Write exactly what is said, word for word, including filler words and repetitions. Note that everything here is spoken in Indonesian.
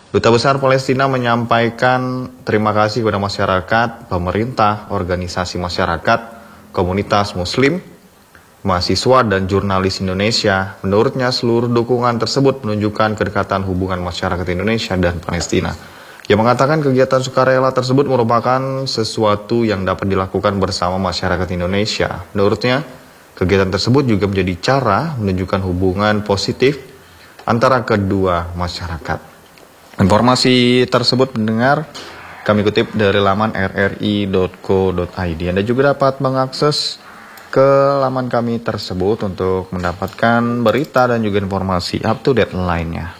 Duta Besar Palestina menyampaikan terima kasih kepada masyarakat, pemerintah, organisasi masyarakat, komunitas muslim, mahasiswa, dan jurnalis Indonesia. Menurutnya, seluruh dukungan tersebut menunjukkan kedekatan hubungan masyarakat Indonesia dan Palestina. Ia mengatakan kegiatan sukarela tersebut merupakan sesuatu yang dapat dilakukan bersama masyarakat Indonesia. Menurutnya, kegiatan tersebut juga menjadi cara menunjukkan hubungan positif antara kedua masyarakat. Informasi tersebut mendengar kami kutip dari laman r r i dot co dot i d. Anda juga dapat mengakses ke laman kami tersebut untuk mendapatkan berita dan juga informasi up to date lainnya.